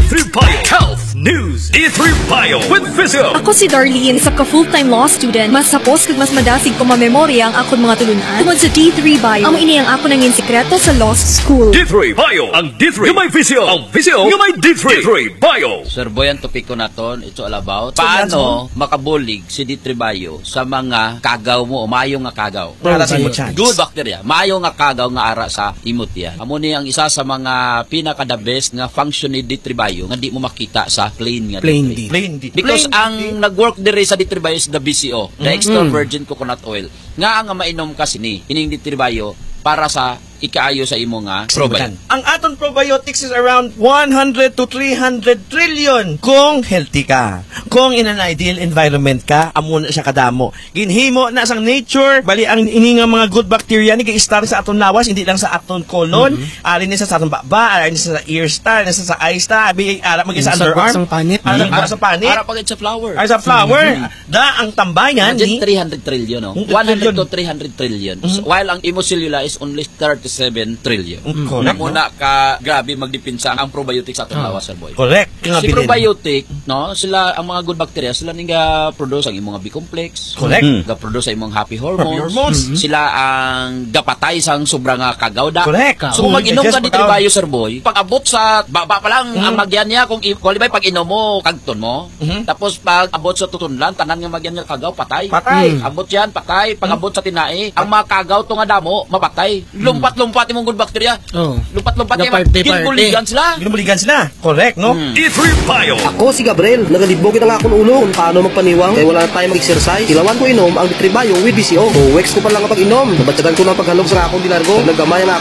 D3 Bio Health News. D3 Bio with Physio. Ako si Darlene, sa ka-full-time law student. Mas sapos kag mas madasig ko mamemorya ang akong mga tulunan. Tungod sa D3 Bio, amo ini ang ako nangin sekreto sa law school. D3 Bio. Ang D3 yung may Physio. Ang Physio yung may D3. D3 Bio. Sir Boy, ang topic ko naton, it's all about paano makabulig si D3 Bio sa mga kagaw mo o maayong nga kagaw. Para sa imot chance. Good bacteria. Maayong nga kagaw nga ara sa imot yan. Amo ni ang isa sa mga pinaka-the best nga function ni D3 Bio nga di mo makita sa plain nga Plain D3. D. Plain D. Because Plain ang D. nag-work dire sa D3 Bio is the BCO, the extra virgin coconut oil. Nga ang mainom ka sini, ining D3 Bio para sa ikaayo sa imo nga probiotic. Ang aton probiotics is around 100 to 300 trillion kung healthy ka. Kung in an ideal environment ka, amo na siya kadamo. Ginhimo na sang nature, bali ang ini nga mga good bacteria ni gi-start sa aton lawas, hindi lang sa aton colon, ari ni sa aton baba, ari ni sa ear star, ni sa eye star, abi ara mag sa underarm, sa panit, ara sa panit, Para pag sa flower. ara sa flower. Da ang tambayan ni 300 trillion, no? 100 to 300 trillion. So, while ang imocellula is only 37 trillion. Correct. Muna ka grabe magdipinsa ang probiotic sa atong lawas, Sir Boy. Correct. Si probiotic, no, sila ang mga good bacteria, sila ning ga-produce ang imong B-complex. Correct. Ga-produce ang imong happy hormones. Happy hormones. Sila ang gapatay sang sobrang kagaw da. Correct. So kung mag-inom ka Digest dito Bio, Sir Boy, pag abot sa baba pa lang ang magyan niya, kung qualify pag inom mo kagton mo, tapos pag abot sa tutunlan, tanan nga magyan nga kagaw patay. Patay. Abot yan, patay. Pag abot sa tinai, ang mga kagaw to nga damo, mapatay. Lumpat-lumpat imong good bacteria. Lumpat-lumpat yung kinbuligan sila. Ginubuligan sila. Correct, no? D3 Bio. Ako si Gabriel, nagalibog kita nga akong ulo kung paano magpaniwang kaya wala na tayo mag-exercise. Ilawan ko inom ang D3 Bio with BCO. So, weeks ko pa lang kapag inom. Nabatsagan ko ng paghalog sa akong dilargo. Naggamay ang